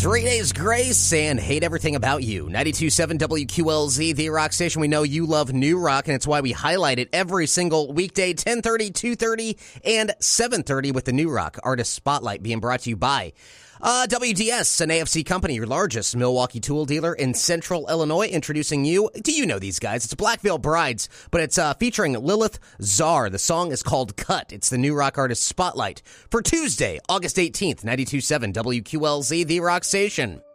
3 Days Grace and Hate Everything About You. 92.7 WQLZ, the rock station. We know you love new rock, and it's why we highlight it every single weekday, 10:30, 2:30, and 7:30 with the New Rock Artist Spotlight being brought to you by WDS, an AFC company, your largest Milwaukee tool dealer in Central Illinois, introducing you. Do you know these guys? It's Black Veil Brides, but it's featuring Lilith Czar. The song is called Cut. It's the New Rock Artist Spotlight for Tuesday, August 18th, 92.7 WQLZ, the rock station.